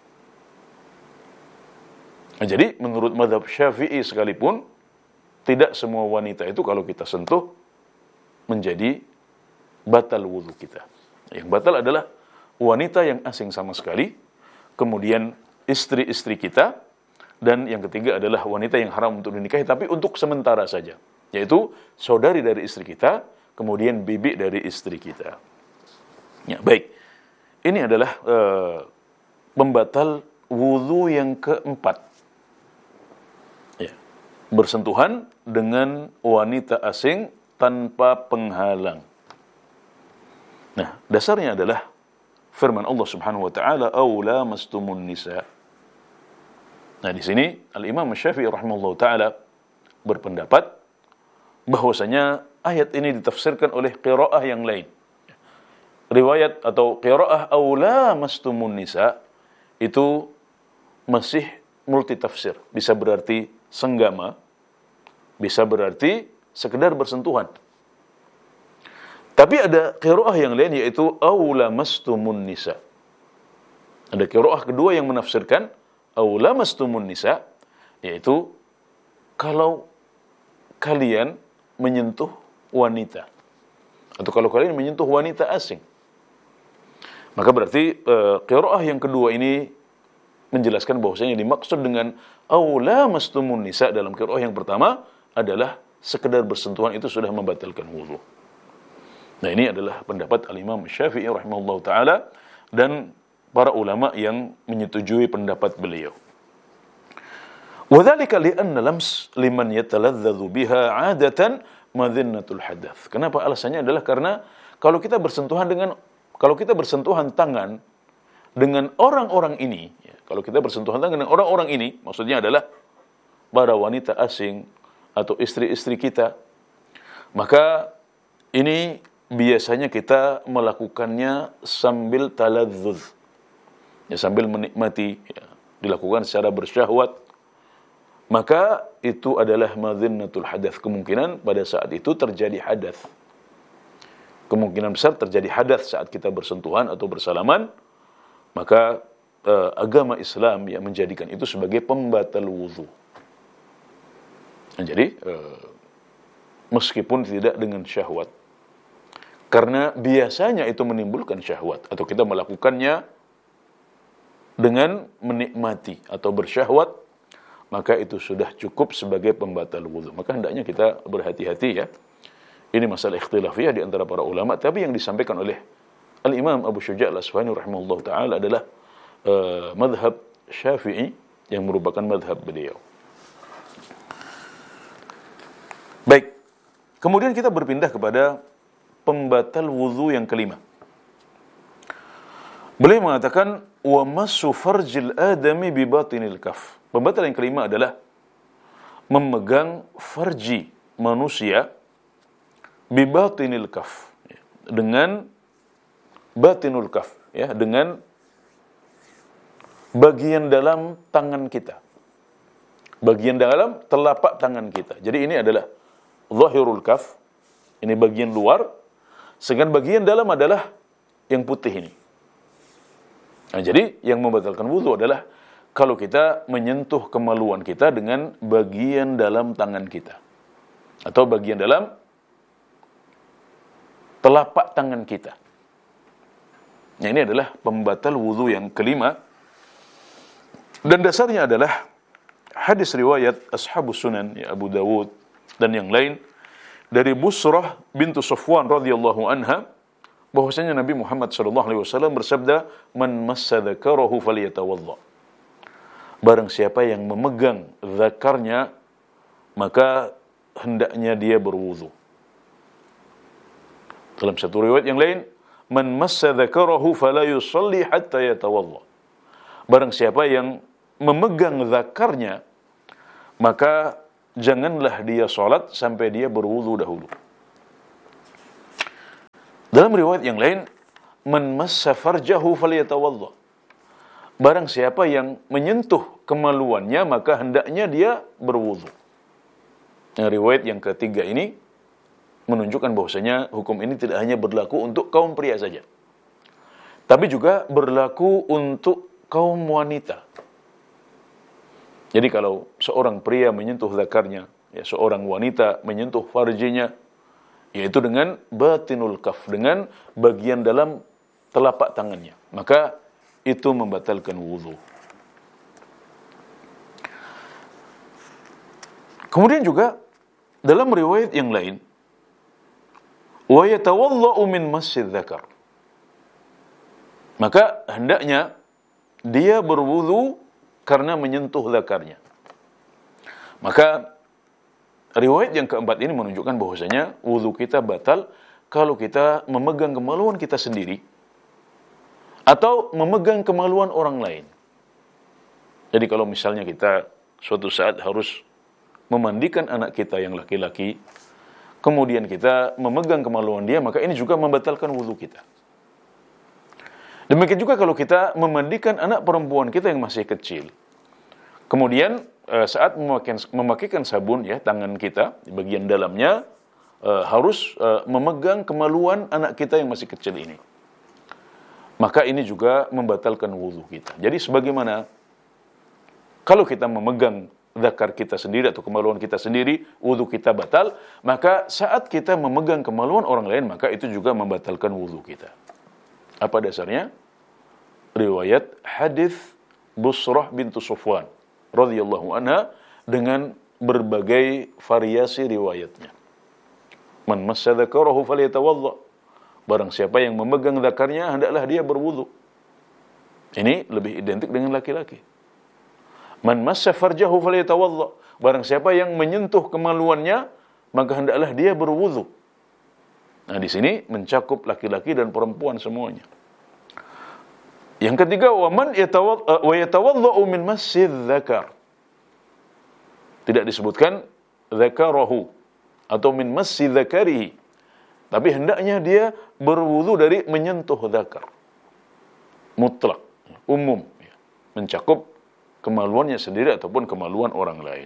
Nah, jadi menurut mazhab Syafi'i sekalipun, tidak semua wanita itu kalau kita sentuh menjadi batal wudu kita. Yang batal adalah wanita yang asing sama sekali, kemudian istri-istri kita, dan yang ketiga adalah wanita yang haram untuk dinikahi tapi untuk sementara saja, yaitu saudari dari istri kita, kemudian bibi dari istri kita. Ya, baik. ini adalah pembatal wudu yang keempat. Ya. Bersentuhan dengan wanita asing tanpa penghalang. Nah, dasarnya adalah firman Allah Subhanahu wa taala, "Aw lamastumun nisa." Nah, di sini Al-Imam Syafi'i rahimahullahu taala berpendapat bahwasanya ayat ini ditafsirkan oleh qiraah yang lain. Riwayat atau qiraah "Aw lamastumun nisa" itu masih multitafsir. Bisa berarti senggama, bisa berarti sekedar bersentuhan. Tapi ada qiraah yang lain yaitu "Aw lamastumun nisa". Ada qiraah kedua yang menafsirkan "Aw lamastumun nisa", yaitu kalau kalian menyentuh wanita atau kalau kalian menyentuh wanita asing. Maka berarti qiraah yang kedua ini menjelaskan bahwasanya dimaksud dengan "Aw lamastumun nisa" dalam qiraah yang pertama adalah sekedar bersentuhan itu sudah membatalkan wudu. Nah, ini adalah pendapat Al-Imam Syafi'i rahimahullahu taala dan para ulama yang menyetujui pendapat beliau. Wadzalika li'anna lams liman yataladzadzu biha 'adatan madhinnatul hadath. Kenapa? Alasannya adalah karena kalau kita bersentuhan tangan dengan orang-orang ini, ya, kalau kita bersentuhan tangan dengan orang-orang ini, maksudnya adalah para wanita asing atau istri-istri kita, maka ini biasanya kita melakukannya sambil taladzuz, ya, sambil menikmati, ya, dilakukan secara bersyahwat, maka itu adalah madhinnatul hadath. Kemungkinan pada saat itu terjadi hadath. Kemungkinan besar terjadi hadath saat kita bersentuhan atau bersalaman, maka agama Islam yang menjadikan itu sebagai pembatal wudu. Nah, jadi meskipun tidak dengan syahwat, karena biasanya itu menimbulkan syahwat atau kita melakukannya dengan menikmati atau bersyahwat, maka itu sudah cukup sebagai pembatal wudu. Maka hendaknya kita berhati-hati, ya. Ini masalah ikhtilafiyah di antara para ulama, tapi yang disampaikan oleh Al-Imam Abu Syuja' Al-Asfahani rahimahullah ta'ala adalah madhab Syafi'i yang merupakan madhab beliau. Baik, kemudian kita berpindah kepada pembatal wudu yang kelima. Beliau mengatakan wa massu farjil adami bi batinil kaf. Pembatal yang kelima adalah memegang farji manusia bi batinil kaf, dengan batinul kaf, ya, dengan bagian dalam tangan kita, bagian dalam telapak tangan kita. Jadi ini adalah zahirul kaf, ini bagian luar, sedangkan bagian dalam adalah yang putih ini. Nah, jadi yang membatalkan wudu adalah kalau kita menyentuh kemaluan kita dengan bagian dalam tangan kita atau bagian dalam telapak tangan kita. Nah, ini adalah pembatal wudu yang kelima, dan dasarnya adalah hadis riwayat Ashabus Sunan, ya, Abu Dawud dan yang lain, dari Busrah bintu Safwan radhiyallahu anha, bahwasanya Nabi Muhammad sallallahu alaihi wasallam bersabda, "Man massa dzakarahu falyatawadda." Barang siapa yang memegang zakarnya, maka hendaknya dia berwudu. Dalam satu riwayat yang lain, "Man massa dzakarahu fala yusalli hatta yatawadda." Barang siapa yang memegang zakarnya, maka janganlah dia salat sampai dia berwudu dahulu. Dalam riwayat yang lain, "Man massa farjahu falyatawadda." Barang siapa yang menyentuh kemaluannya, maka hendaknya dia berwudu. Nah, riwayat yang ketiga ini menunjukkan bahwasanya hukum ini tidak hanya berlaku untuk kaum pria saja, tapi juga berlaku untuk kaum wanita. Jadi kalau seorang pria menyentuh zakarnya, ya, seorang wanita menyentuh farjinya, yaitu dengan batinul kaf, dengan bagian dalam telapak tangannya, maka itu membatalkan wudu. Kemudian juga dalam riwayat yang lain, wa yatawadha'u min masjid dzakar. maka hendaknya dia berwudu karena menyentuh zakarnya. Maka riwayat yang keempat ini menunjukkan bahwasanya wudu kita batal kalau kita memegang kemaluan kita sendiri atau memegang kemaluan orang lain. Jadi kalau misalnya kita suatu saat harus memandikan anak kita yang laki-laki, kemudian kita memegang kemaluan dia, maka ini juga membatalkan wudu kita. Demikian juga kalau kita memandikan anak perempuan kita yang masih kecil. Kemudian saat memakaikan sabun, ya, tangan kita di bagian dalamnya harus memegang kemaluan anak kita yang masih kecil ini. Maka ini juga membatalkan wudu kita. Jadi sebagaimana kalau kita memegang zakar kita sendiri atau kemaluan kita sendiri, wudu kita batal, maka saat kita memegang kemaluan orang lain, maka itu juga membatalkan wudu kita. Apa dasarnya? Riwayat hadis Busrah bintu Sufwan radhiyallahu anha dengan berbagai variasi riwayatnya. Man massa dzakarahu falyatawadda. Barang siapa yang memegang zakarnya, hendaklah dia berwudu. Ini lebih identik dengan laki-laki. Man massa farjahu falyatawadda. Barang siapa yang menyentuh kemaluannya, maka hendaklah dia berwudu. Nah, di sini mencakup laki-laki dan perempuan semuanya. Yang ketiga, wa yatawadda'u min massi dzakar. Tidak disebutkan dzakarahu atau min massi dzakarihi. Tapi hendaknya dia berwudu dari menyentuh dzakar. Mutlak, umum, mencakup kemaluannya sendiri ataupun kemaluan orang lain.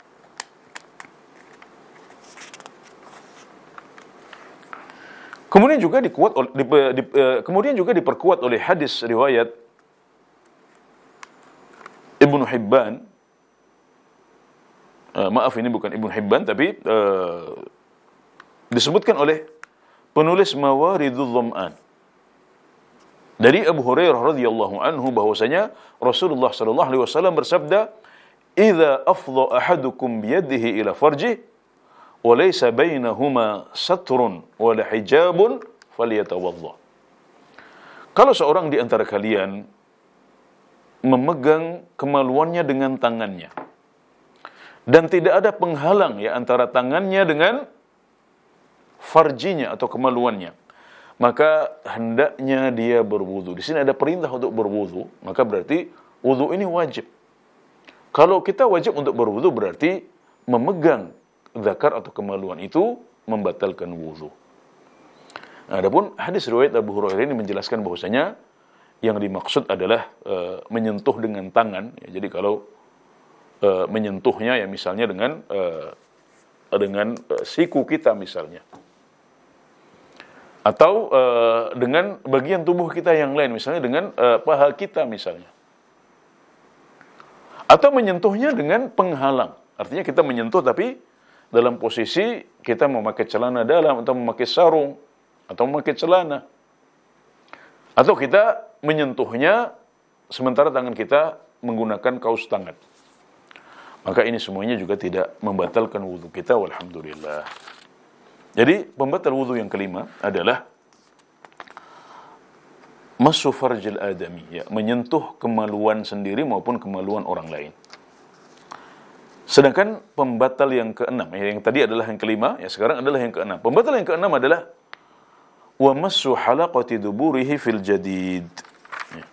Kemudian juga diperkuat oleh hadis riwayat Ibnu Hibban. Maaf, ini bukan Ibnu Hibban, tapi disebutkan oleh penulis Mawaridul Dhama'an dari Abu Hurairah radhiyallahu anhu bahwasanya Rasulullah sallallahu alaihi wasallam bersabda, "Idza afdha ahadukum biyadihi ila farjihi wa laysa bainahuma satrun wa la hijabun falyatawadda." Kalau seorang di antara kalian memegang kemaluannya dengan tangannya dan tidak ada penghalang ya antara tangannya dengan farjinya atau kemaluannya, maka hendaknya dia berwudu. Di sini ada perintah untuk berwudu, maka berarti wudu ini wajib. Kalau kita wajib untuk berwudu, berarti memegang zakar atau kemaluan itu membatalkan wudu. Nah, adapun hadis riwayat Abu Hurairah ini menjelaskan bahwasanya yang dimaksud adalah menyentuh dengan tangan. Ya, jadi kalau menyentuhnya ya misalnya dengan siku kita misalnya, atau dengan bagian tubuh kita yang lain, misalnya dengan paha kita misalnya, atau menyentuhnya dengan penghalang. Artinya kita menyentuh tapi dalam posisi kita memakai celana dalam atau memakai sarung atau memakai celana, atau kita menyentuhnya sementara tangan kita menggunakan kaus tangan, maka ini semuanya juga tidak membatalkan wudu kita, walhamdulillah. Jadi pembatal wudu yang kelima adalah massu farjil adami, ya, menyentuh kemaluan sendiri maupun kemaluan orang lain. Sedangkan pembatal yang keenam, yang tadi adalah yang kelima, ya sekarang adalah yang keenam. Pembatal yang keenam adalah wa massu halaqati duburihi fil jadid. Ya.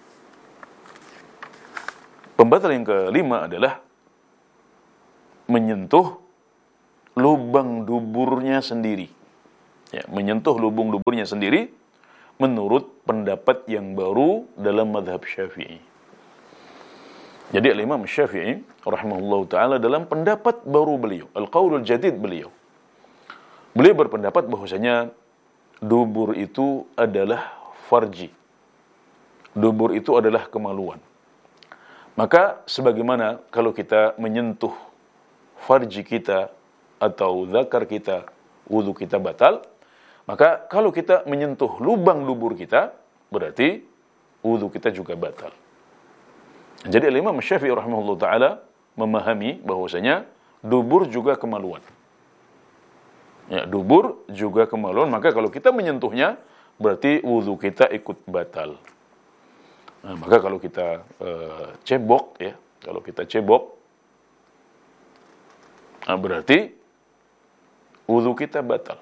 Pembatal yang kelima adalah menyentuh lubang duburnya sendiri. Ya, menyentuh lubang duburnya sendiri menurut pendapat yang baru dalam mazhab Syafi'i. Jadi Al-Imam Syafi'i rahimahullahu taala dalam pendapat baru beliau, al-qaulul jadid beliau berpendapat bahwasanya dubur itu adalah farji. Dubur itu adalah kemaluan. Maka sebagaimana kalau kita menyentuh farji kita atau zakar kita, wudu kita batal, maka kalau kita menyentuh lubang dubur kita, berarti wudu kita juga batal. Jadi Imam Syafi'i rahimahullah ta'ala memahami bahwasanya dubur juga kemaluan. Ya, dubur juga kemaluan, maka kalau kita menyentuhnya, berarti wudu kita ikut batal. Nah, maka kalau kita cebok ya, kalau kita cebok, nah berarti wudu kita batal.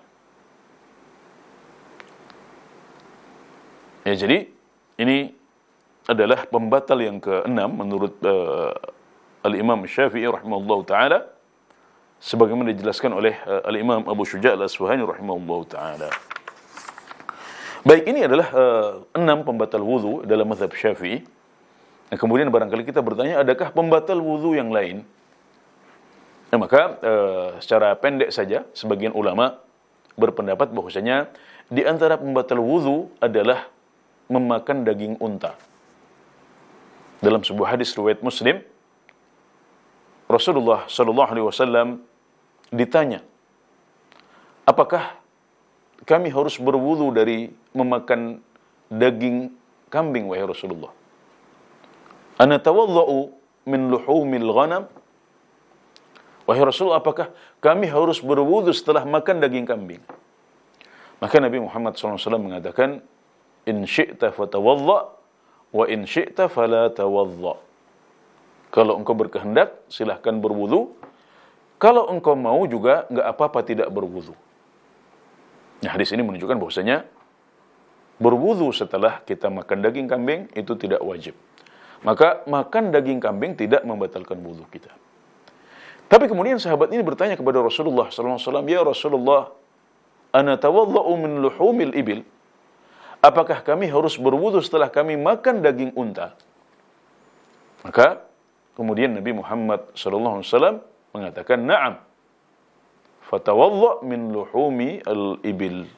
Ya, jadi ini adalah pembatal yang keenam menurut Al-Imam Syafi'i rahimahullahu taala, sebagaimana dijelaskan oleh Al-Imam Abu Syuja' Al-Asfahani rahimahullahu taala. Baik, ini adalah 6 pembatal wudu dalam mazhab Syafi'i. Nah, kemudian barangkali kita bertanya, adakah pembatal wudu yang lain? Nah, maka secara pendek saja sebagian ulama berpendapat bahwasanya di antara pembatal wudu adalah memakan daging unta. Dalam sebuah hadis riwayat Muslim, Rasulullah sallallahu alaihi wasallam ditanya, "Apakah kami harus berwudu dari memakan daging kambing, wahai Rasulullah?" "Ana tawadhdha'u min luhumil ghanam?" Wahai Rasulullah, apakah kami harus berwudu setelah makan daging kambing? Maka Nabi Muhammad SAW mengatakan, "In syi'ta fatawadda' wa in syi'ta fala tawadda'." Kalau engkau berkehendak, silahkan berwudu. Kalau engkau mau juga, enggak apa-apa tidak berwudu. Nah, hadis ini menunjukkan bahwasanya berwudu setelah kita makan daging kambing itu tidak wajib. Maka makan daging kambing tidak membatalkan wudu kita. Tapi kemudian sahabat ini bertanya kepada Rasulullah SAW, "Ya Rasulullah, ana tawadhdha'u min luhumil ibil?" Apakah kami harus berwudu setelah kami makan daging unta? Maka kemudian Nabi Muhammad SAW mengatakan, "Na'am, fatawadda' min luhumi al-ibil."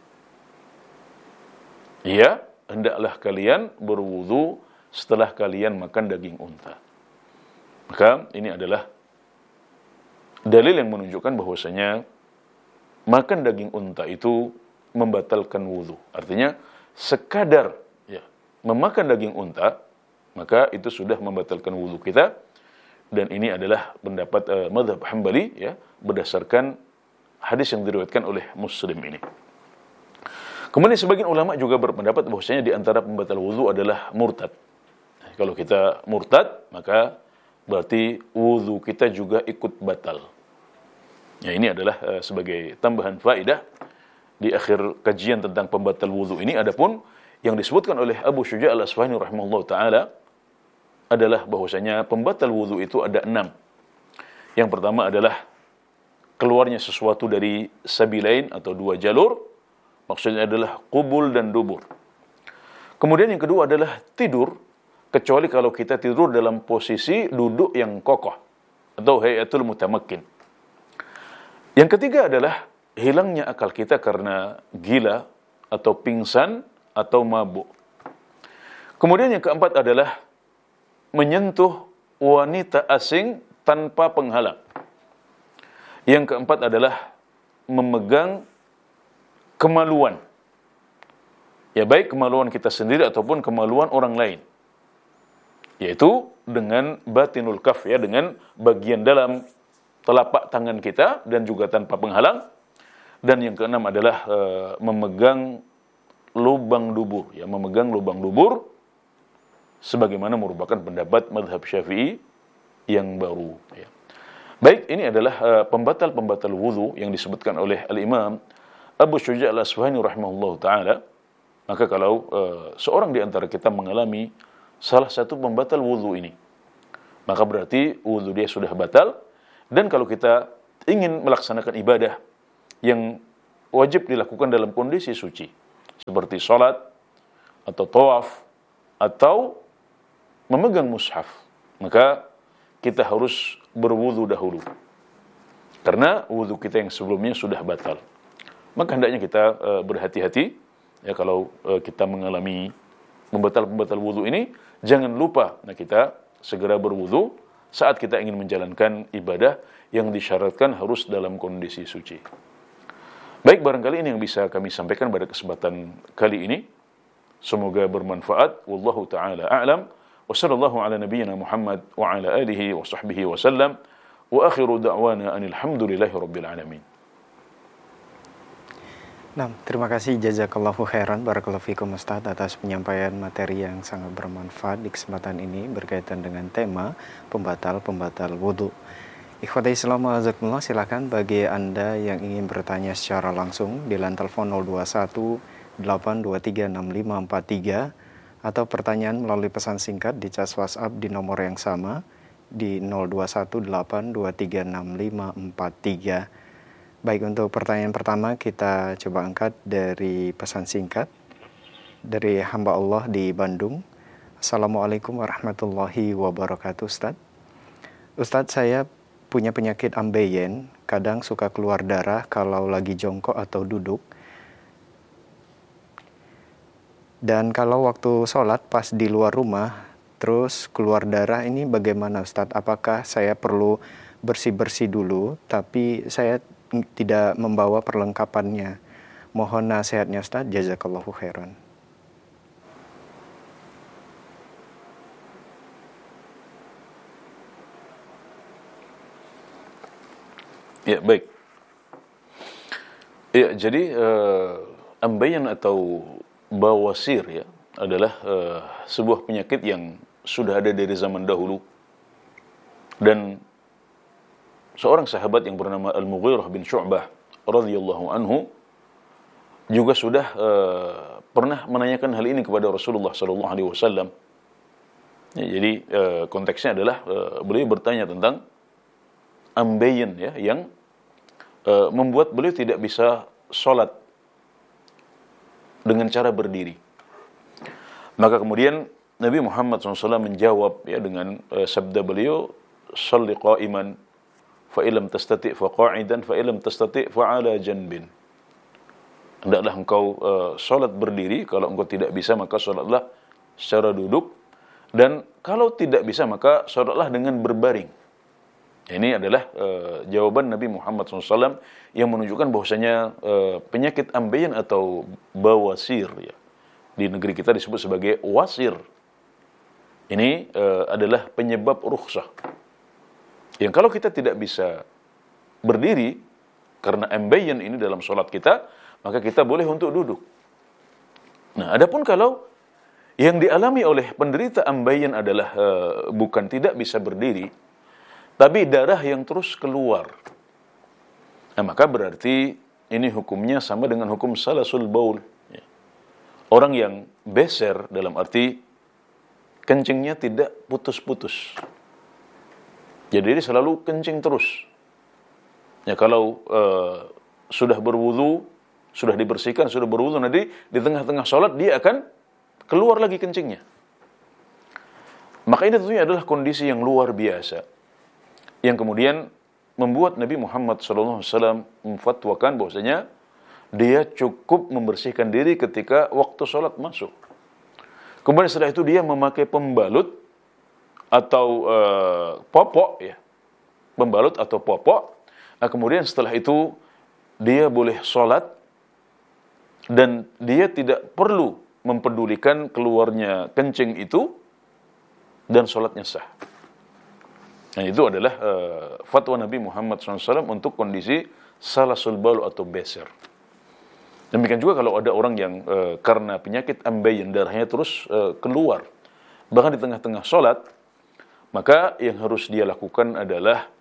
Ya, hendaklah kalian berwudu setelah kalian makan daging unta. Maka ini adalah dalil yang menunjukkan bahwasanya makan daging unta itu membatalkan wudu. Artinya sekadar ya memakan daging unta, maka itu sudah membatalkan wudu kita. Dan ini adalah pendapat mazhab Hambali ya, berdasarkan hadis yang diriwayatkan oleh Muslim ini. Kemudian sebagian ulama juga berpendapat bahwasanya di antara pembatal wudu adalah murtad. Nah, kalau kita murtad, maka berarti wudu kita juga ikut batal. Ya, ini adalah sebagai tambahan faedah di akhir kajian tentang pembatal wudu ini. Adapun yang disebutkan oleh Abu Syuja' Al-Asfahani rahimahullah ta'ala adalah bahwasanya pembatal wudu itu ada 6. Yang pertama adalah keluarnya sesuatu dari sabilain atau 2 jalur, maksudnya adalah qubul dan dubur. Kemudian yang kedua adalah tidur, kecuali kalau kita tidur dalam posisi duduk yang kokoh atau hayatul mutamakkin. Yang ketiga adalah hilangnya akal kita karena gila atau pingsan atau mabuk. Kemudian yang keempat adalah menyentuh wanita asing tanpa penghalang. Yang keempat adalah memegang kemaluan. Ya, baik kemaluan kita sendiri ataupun kemaluan orang lain. Yaitu dengan batinul kaf ya, dengan bagian dalam telapak tangan kita dan juga tanpa penghalang. Dan yang keenam adalah memegang lubang dubur ya, memegang lubang dubur sebagaimana merupakan pendapat mazhab Syafi'i yang baru ya. Baik, ini adalah pembatal-pembatal wudu yang disebutkan oleh Al-Imam Abu Syuja' Al-Asfahani rahimahullahu taala. Maka kalau seorang di antara kita mengalami salah satu pembatal wudu ini, maka berarti wudu dia sudah batal. Dan kalau kita ingin melaksanakan ibadah yang wajib dilakukan dalam kondisi suci, seperti sholat, atau tawaf, atau memegang mushaf, maka kita harus berwudu dahulu. Karena wudu kita yang sebelumnya sudah batal. Maka hendaknya kita berhati-hati, ya kalau kita mengalami pembatal-pembatal wudu ini, jangan lupa, kita segera berwudu saat kita ingin menjalankan ibadah yang disyaratkan harus dalam kondisi suci. Baik, barangkali ini yang bisa kami sampaikan pada kesempatan kali ini. Semoga bermanfaat. Wallahu ta'ala a'lam. Wa sallallahu ala nabiyyina Muhammad wa ala alihi wa sahbihi wa sallam. Wa akhiru da'wana anil hamdulillahi rabbil alamin. Nah, terima kasih jazakallahu khairan barakallahu fikum Ustaz atas penyampaian materi yang sangat bermanfaat di kesempatan ini berkaitan dengan tema pembatal-pembatal wudhu. Ikhwati Islam azakumullah, silakan bagi Anda yang ingin bertanya secara langsung di line telepon 021 823 6543 atau pertanyaan melalui pesan singkat di chat WhatsApp di nomor yang sama di 021 823 6543. Baik, untuk pertanyaan pertama kita coba angkat dari pesan singkat dari hamba Allah di Bandung. Assalamualaikum warahmatullahi wabarakatuh Ustaz. Ustaz, saya punya penyakit ambeien, kadang suka keluar darah kalau lagi jongkok atau duduk. Dan kalau waktu sholat pas di luar rumah, terus keluar darah, ini bagaimana Ustaz? Apakah saya perlu bersih-bersih dulu, tapi saya tidak membawa perlengkapannya? Mohon nasihatnya Ustaz, jazakallahu khairan. Ya, baik. Ya, jadi ambeien atau bawasir ya adalah sebuah penyakit yang sudah ada dari zaman dahulu, dan seorang sahabat yang bernama Al-Mughirah bin Syu'bah radhiyallahu anhu juga sudah pernah menanyakan hal ini kepada Rasulullah sallallahu alaihi wasallam. Ya, jadi konteksnya adalah beliau bertanya tentang ambeien ya yang membuat beliau tidak bisa sholat dengan cara berdiri. Maka kemudian Nabi Muhammad SAW menjawab ya dengan sabda beliau, "Shalli qa'iman, fa illam tastati' fa qa'idan, fa illam tastati' fa 'ala janbin." Hendaklah engkau salat berdiri, kalau engkau tidak bisa maka salatlah secara duduk, dan kalau tidak bisa maka salatlah dengan berbaring. Ini adalah jawaban Nabi Muhammad SAW yang menunjukkan bahwasanya penyakit ambeien atau bawasir ya, di negeri kita disebut sebagai wasir. Ini adalah penyebab rukhsah. Yang kalau kita tidak bisa berdiri karena ambeien ini dalam sholat kita, maka kita boleh untuk duduk. Nah, adapun kalau yang dialami oleh penderita ambeien adalah bukan tidak bisa berdiri, tapi darah yang terus keluar, nah, maka berarti ini hukumnya sama dengan hukum salasul baul. Orang yang beser dalam arti kencingnya tidak putus-putus. Jadi dia selalu kencing terus. Ya, kalau sudah berwudu, sudah dibersihkan, sudah berwudu, nanti di tengah-tengah sholat dia akan keluar lagi kencingnya. Maka ini tentunya adalah kondisi yang luar biasa, yang kemudian membuat Nabi Muhammad SAW memfatwakan bahwasanya dia cukup membersihkan diri ketika waktu sholat masuk. Kemudian setelah itu dia memakai pembalut atau popok ya, pembalut atau popok. Nah, kemudian setelah itu dia boleh sholat dan dia tidak perlu mempedulikan keluarnya kencing itu, dan sholatnya sah. Nah, itu adalah fatwa Nabi Muhammad SAW untuk kondisi salasul baul atau beser. Demikian juga kalau ada orang yang karena penyakit ambeien darahnya terus keluar, bahkan di tengah-tengah sholat, maka yang harus dia lakukan adalah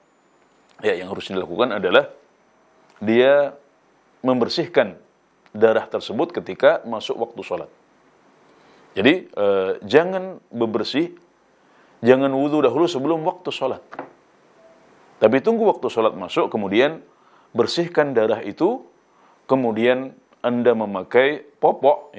dia membersihkan darah tersebut ketika masuk waktu sholat. Jadi jangan bebersih, jangan wudu dahulu sebelum waktu sholat, tapi tunggu waktu sholat masuk, kemudian bersihkan darah itu, kemudian Anda memakai popok